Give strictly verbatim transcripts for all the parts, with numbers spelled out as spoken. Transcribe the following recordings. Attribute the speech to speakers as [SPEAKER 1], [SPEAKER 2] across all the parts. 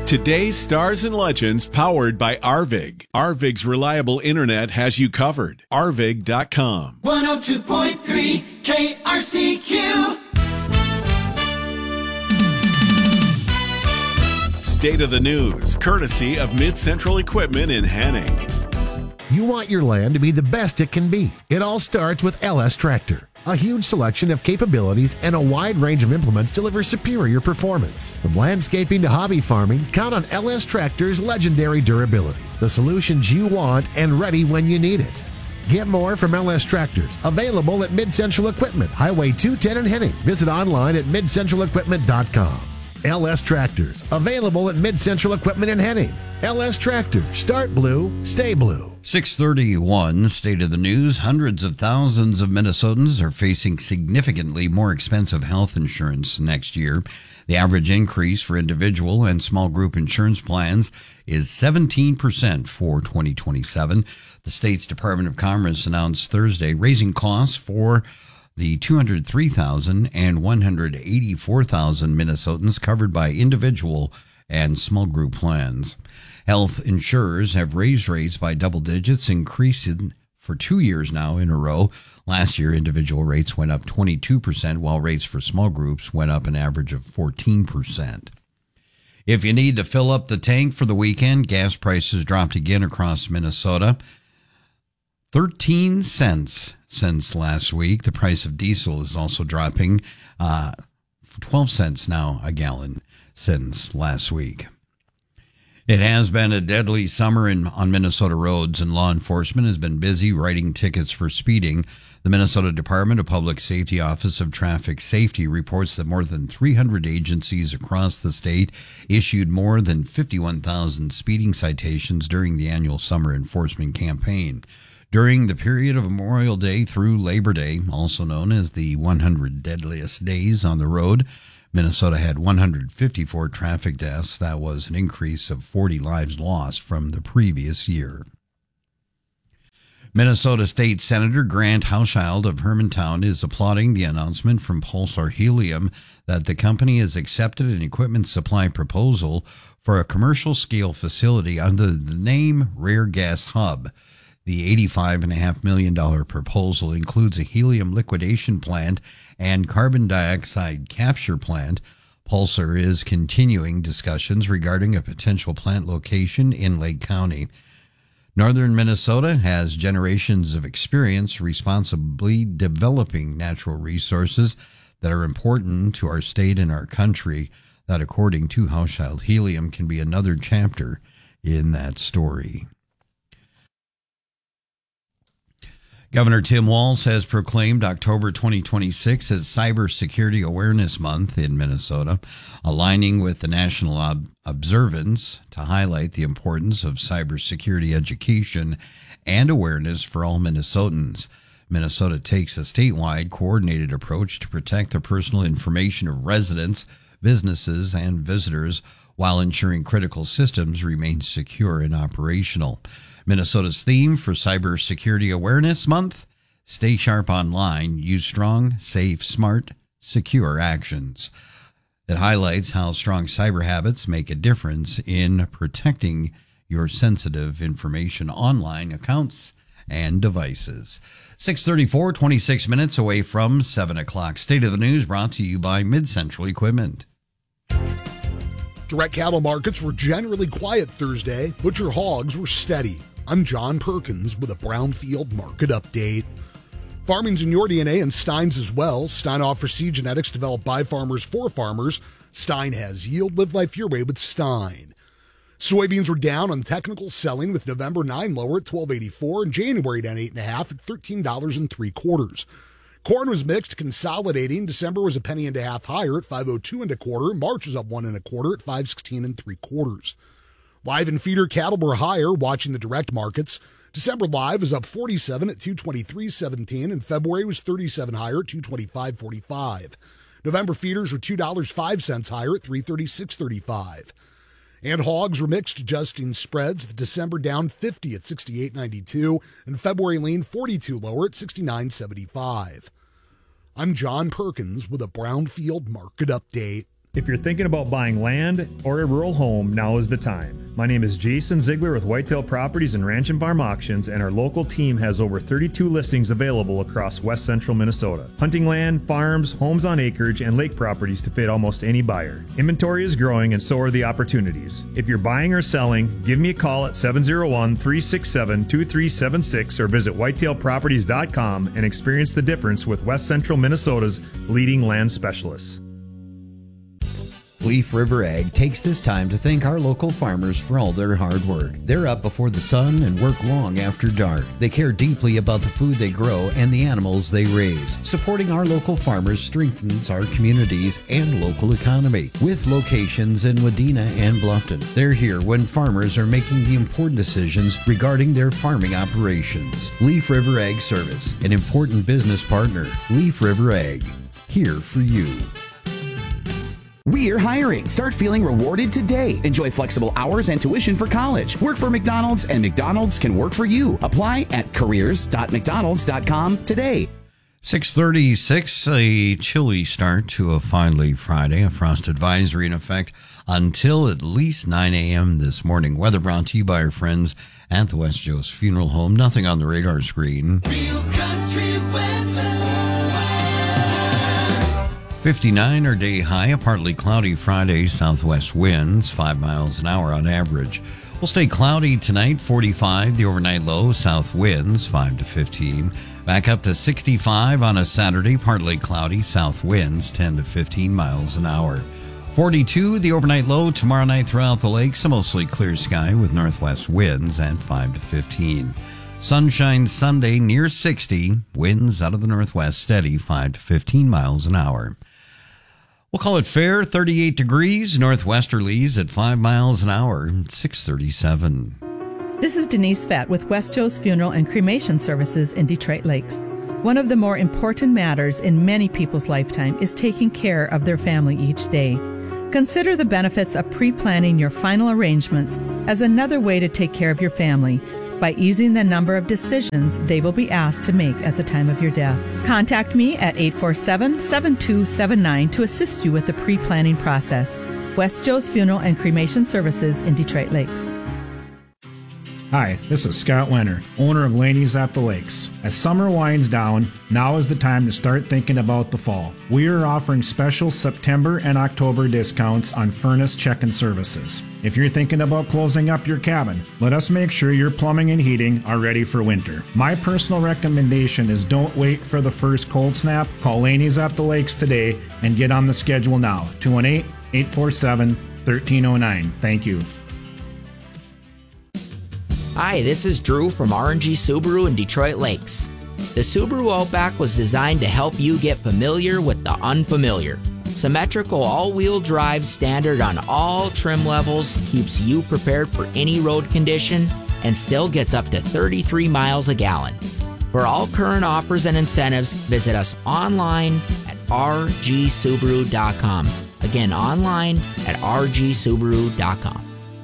[SPEAKER 1] Today's stars and legends powered by Arvig. Arvig's reliable internet has you covered. Arvig dot com.
[SPEAKER 2] one oh two point three K R C Q.
[SPEAKER 1] State of the news, courtesy of Mid-Central Equipment in Henning.
[SPEAKER 3] You want your land to be the best it can be. It all starts with L S Tractor. A huge selection of capabilities and a wide range of implements deliver superior performance. From landscaping to hobby farming, count on L S Tractor's legendary durability. The solutions you want and ready when you need it. Get more from L S Tractors. Available at Mid-Central Equipment, Highway two ten in Henning. Visit online at mid central equipment dot com. L S Tractors. Available at Mid-Central Equipment in Henning. L S Tractors. Start blue, stay blue.
[SPEAKER 4] six thirty-one, State of the News. Hundreds of thousands of Minnesotans are facing significantly more expensive health insurance next year. The average increase for individual and small group insurance plans is seventeen percent for twenty twenty-seven. The state's Department of Commerce announced Thursday raising costs for the two hundred three thousand and one hundred eighty-four thousand Minnesotans covered by individual and small group plans. Health insurers have raised rates by double digits, increasing for two years now in a row. Last year, individual rates went up twenty-two percent, while rates for small groups went up an average of fourteen percent. If you need to fill up the tank for the weekend, gas prices dropped again across Minnesota. thirteen cents since last week. The price of diesel is also dropping uh, for twelve cents now a gallon since last week. It has been a deadly summer in, on Minnesota roads, and law enforcement has been busy writing tickets for speeding. The Minnesota Department of Public Safety Office of Traffic Safety reports that more than three hundred agencies across the state issued more than fifty-one thousand speeding citations during the annual summer enforcement campaign. During the period of Memorial Day through Labor Day, also known as the one hundred deadliest days on the road, Minnesota had one hundred fifty-four traffic deaths. That was an increase of forty lives lost from the previous year. Minnesota State Senator Grant Hauschild of Hermantown is applauding the announcement from Pulsar Helium that the company has accepted an equipment supply proposal for a commercial-scale facility under the name Rare Gas Hub. The eighty-five point five million dollars proposal includes a helium liquidation plant and carbon dioxide capture plant. Pulsar is continuing discussions regarding a potential plant location in Lake County. Northern Minnesota has generations of experience responsibly developing natural resources that are important to our state and our country. That, according to Hauschild, helium can be another chapter in that story. Governor Tim Walz has proclaimed October twenty twenty-six as Cybersecurity Awareness Month in Minnesota, aligning with the national ob- observance to highlight the importance of cybersecurity education and awareness for all Minnesotans. Minnesota takes a statewide coordinated approach to protect the personal information of residents, businesses, and visitors while ensuring critical systems remain secure and operational. Minnesota's theme for Cybersecurity Awareness Month: Stay Sharp Online, Use Strong, Safe, Smart, Secure Actions. It highlights how strong cyber habits make a difference in protecting your sensitive information, online accounts, and devices. six thirty-four, twenty-six minutes away from seven o'clock. State of the News brought to you by Mid-Central Equipment.
[SPEAKER 5] Direct cattle markets were generally quiet Thursday. Butcher hogs were steady. I'm John Perkins with a Brownfield market update. Farming's in your D N A and Stein's as well. Stein offers seed genetics developed by farmers for farmers. Stein has yield. Live life your way with Stein. Soybeans were down on technical selling, with November nine lower at twelve eighty-four and January down eight and a half at thirteen dollars and three quarters. Corn was mixed, consolidating. December was a penny and a half higher at five oh two and a quarter. March was up one and a quarter at five sixteen and three quarters. Live and feeder cattle were higher, watching the direct markets. December live was up forty-seven at two twenty-three seventeen, and February was thirty-seven higher at two twenty-five forty-five. November feeders were two dollars and five cents higher at three thirty-six thirty-five. And hogs were mixed, adjusting spreads, with December down fifty at sixty-eight ninety-two, and February lean forty-two lower at sixty-nine seventy-five. I'm John Perkins with a Brownfield market update.
[SPEAKER 6] If you're thinking about buying land or a rural home, now is the time. My name is Jason Ziegler with Whitetail Properties and Ranch and Farm Auctions, and our local team has over thirty-two listings available across west central Minnesota. Hunting land, farms, homes on acreage, and lake properties to fit almost any buyer. Inventory is growing and so are the opportunities. If you're buying or selling, give me a call at seven oh one, three six seven, two three seven six or visit whitetail properties dot com and experience the difference with west central Minnesota's leading land specialists.
[SPEAKER 4] Leaf River Ag takes this time to thank our local farmers for all their hard work. They're up before the sun and work long after dark. They care deeply about the food they grow and the animals they raise. Supporting our local farmers strengthens our communities and local economy. With locations in Wadena and Bluffton, they're here when farmers are making the important decisions regarding their farming operations. Leaf River Ag Service, an important business partner. Leaf River Ag, here for you.
[SPEAKER 7] We're hiring. Start feeling rewarded today. Enjoy flexible hours and tuition for college. Work for McDonald's and McDonald's can work for you. Apply at careers dot mcdonalds dot com today.
[SPEAKER 4] six thirty-six, a chilly start to a finally Friday. A frost advisory in effect until at least nine a.m. this morning. Weather brought to you by our friends at the West Joe's Funeral Home. Nothing on the radar screen.
[SPEAKER 2] Real country weather.
[SPEAKER 4] fifty-nine our day high, a partly cloudy Friday, southwest winds, five miles an hour on average. We'll stay cloudy tonight, forty-five, the overnight low, south winds, five to fifteen. Back up to sixty-five on a Saturday, partly cloudy, south winds, ten to fifteen miles an hour. forty-two, the overnight low, tomorrow night throughout the lakes, a mostly clear sky with northwest winds at five to fifteen. Sunshine Sunday near sixty, winds out of the northwest steady, five to fifteen miles an hour. We'll call it fair, thirty-eight degrees, northwesterlies at five miles an hour, six thirty-seven.
[SPEAKER 8] This is Denise Fett with West Joe's Funeral and Cremation Services in Detroit Lakes. One of the more important matters in many people's lifetime is taking care of their family each day. Consider the benefits of pre-planning your final arrangements as another way to take care of your family by easing the number of decisions they will be asked to make at the time of your death. Contact me at eight four seven, seven two seven nine to assist you with the pre-planning process. West Joe's Funeral and Cremation Services in Detroit Lakes.
[SPEAKER 9] Hi, this is Scott Wenner, owner of Laney's at the Lakes. As summer winds down, now is the time to start thinking about the fall. We are offering special September and October discounts on furnace check-in services. If you're thinking about closing up your cabin, let us make sure your plumbing and heating are ready for winter. My personal recommendation is don't wait for the first cold snap. Call Laney's at the Lakes today and get on the schedule now. two one eight, eight four seven, one three zero nine. Thank you.
[SPEAKER 10] Hi, this is Drew from R and G Subaru in Detroit Lakes. The Subaru Outback was designed to help you get familiar with the unfamiliar. Symmetrical all-wheel drive standard on all trim levels keeps you prepared for any road condition and still gets up to thirty-three miles a gallon. For all current offers and incentives, visit us online at r g subaru dot com. Again, online at r g subaru dot com.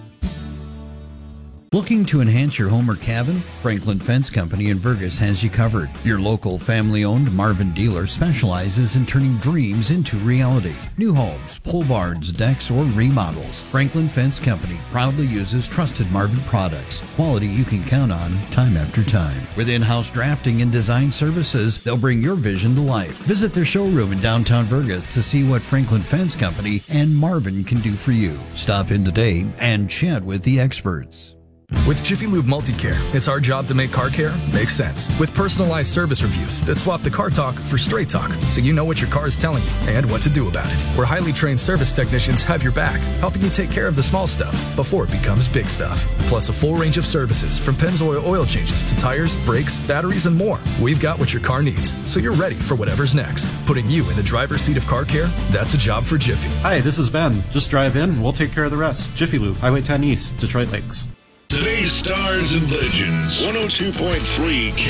[SPEAKER 4] Looking to enhance your home or cabin? Franklin Fence Company in Vergas has you covered. Your local family-owned Marvin dealer specializes in turning dreams into reality. New homes, pole barns, decks, or remodels. Franklin Fence Company proudly uses trusted Marvin products. Quality you can count on time after time. With in-house drafting and design services, they'll bring your vision to life. Visit their showroom in downtown Vergas to see what Franklin Fence Company and Marvin can do for you. Stop in today and chat with the experts.
[SPEAKER 11] With Jiffy Lube Multicare, it's our job to make car care make sense. With personalized service reviews that swap the car talk for straight talk, so you know what your car is telling you and what to do about it. Where highly trained service technicians have your back, helping you take care of the small stuff before it becomes big stuff. Plus a full range of services from Pennzoil oil changes to tires, brakes, batteries, and more. We've got what your car needs, so you're ready for whatever's next. Putting you in the driver's seat of car care, that's a job for Jiffy.
[SPEAKER 12] Hi, this is Ben. Just drive in, we'll take care of the rest. Jiffy Lube, Highway ten East, Detroit Lakes.
[SPEAKER 13] Today's Stars and Legends, one oh two point three K